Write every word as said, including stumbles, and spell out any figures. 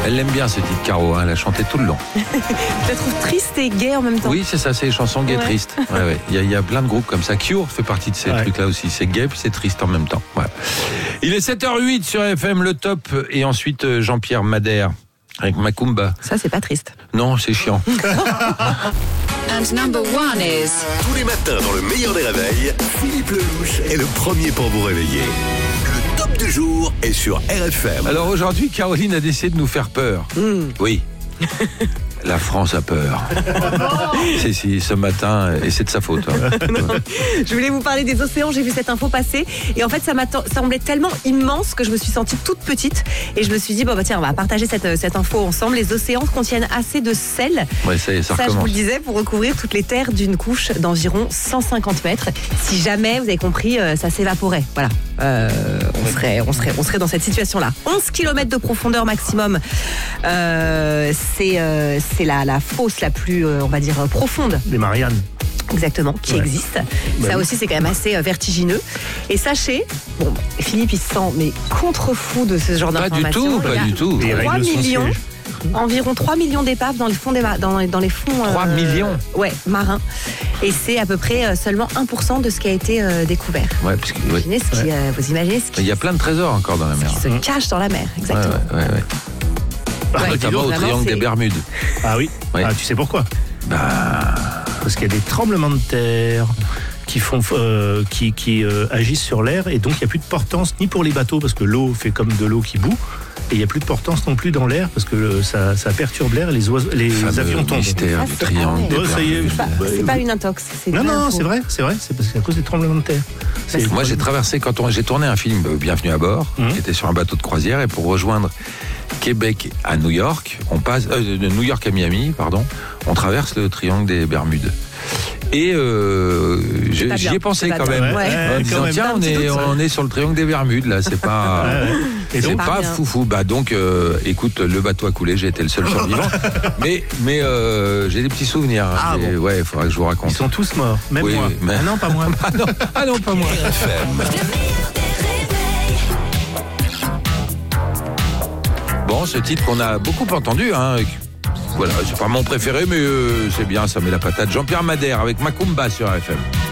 Elle l'aime bien, ce titre, Caro, hein, elle a chanté tout le long. Je la trouve triste et gaie en même temps. Oui, c'est ça, c'est les chansons gay Ouais. tristes. Ouais, ouais. Il y a, il y a plein de groupes comme ça. Cure fait partie de ces Ouais. trucs-là aussi. C'est gay puis c'est triste en même temps. Ouais. Il est sept heures huit sur F M, le top. Et ensuite, euh, Jean-Pierre Madère avec Macumba. Ça, c'est pas triste. Non, c'est chiant. And number one is... Tous les matins dans le meilleur des réveils, Philippe Lelouch est le premier pour vous réveiller. Le top du jour est sur R F M. Alors aujourd'hui, Caroline a décidé de nous faire peur. Mmh. Oui. La France a peur. C'est si, ce matin, et c'est de sa faute. Hein. Je voulais vous parler des océans, j'ai vu cette info passer et en fait ça m'a t- semblé tellement immense que je me suis sentie toute petite et je me suis dit bon bah tiens on va partager cette, cette info ensemble. Les océans contiennent assez de sel, Ouais, ça y est, ça ça je vous recommence. le disais, pour recouvrir toutes les terres d'une couche d'environ cent cinquante mètres. Si jamais, vous avez compris, euh, ça s'évaporait, voilà, euh, on, serait, on, serait, on serait dans cette situation-là. onze kilomètres de profondeur maximum, euh, c'est, euh, c'est la, la fosse la plus, euh, on va dire, profonde. Les Mariannes. Exactement, qui Ouais. existe. Bah ça oui. aussi, c'est quand même assez euh, vertigineux. Et sachez, bon, Philippe, il se sent mais contre-fou de ce genre Pas du d'informations. tout, pas Il y a du tout. Et trois règle son millions, siège. environ trois millions d'épaves dans les fonds, des ma- dans, dans les fonds trois millions ouais, marins. Et c'est à peu près euh, seulement un pour cent de ce qui a été euh, découvert. Ouais, parce que, ouais. Imaginez ce qui, euh, vous imaginez ce qui, Il y a plein de trésors encore dans la mer. qui se cache dans la mer, Ouais, exactement. ouais, ouais, ouais. Ouais, Notamment au vraiment, triangle c'est- des Bermudes. Ah oui. Ouais. Ah, tu sais pourquoi? Bah, Parce qu'il y a des tremblements de terre qui font, euh, qui, qui euh, agissent sur l'air et donc il n'y a plus de portance ni pour les bateaux parce que l'eau fait comme de l'eau qui bout et il n'y a plus de portance non plus dans l'air parce que le- ça, ça perturbe l'air et les, oiseaux, les fameux avions tombent. mystère Ah, du c'est- triangle ah des ouais. Oh, ça y est. Bermudes. C'est pas, Bah, c'est vous- pas une intox. C'est Non, une non, info. c'est vrai, c'est vrai, c'est parce qu'à cause des tremblements de terre. C'est- Moi, j'ai traversé, quand on, j'ai tourné un film euh, Bienvenue à bord, Mhm. qui était sur un bateau de croisière, et pour rejoindre Québec à New York, on passe, euh, de New York à Miami, pardon, on traverse le triangle des Bermudes. Et euh, je- pas j'y bien, ai pensé c'est pas quand bien. même. Ouais. En quand disant, même. tiens, T'as un on petit est, doute. on est sur le triangle des Bermudes, là, c'est pas, Ouais, ouais. Et c'est donc, pas pas bien. foufou. Bah donc, euh, écoute, le bateau a coulé, j'ai été le seul survivant. mais mais euh, j'ai des petits souvenirs. hein. Ah J'ai- bon. Ouais, il faudra que je vous raconte. ils sont tous morts, même Oui, moi. mais- Ah non, pas moi. Ah non, ah non, pas moi. R F M. Bon, ce titre qu'on a beaucoup entendu, hein. Voilà, c'est pas mon préféré, mais euh, c'est bien, ça met la patate. Jean-Pierre Madère avec Macumba sur R F M.